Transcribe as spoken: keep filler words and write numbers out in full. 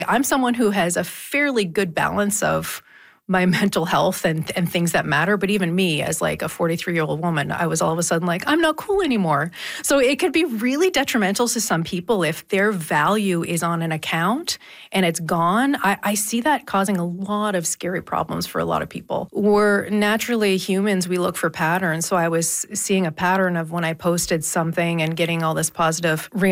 I'm someone who has a fairly good balance of my mental health and, and things that matter. But even me, as like a forty-three-year-old woman, I was all of a sudden like, I'm not cool anymore. So it could be really detrimental to some people if their value is on an account and it's gone. I, I see that causing a lot of scary problems for a lot of people. We're naturally humans. We look for patterns. So I was seeing a pattern of when I posted something and getting all this positive reinforcement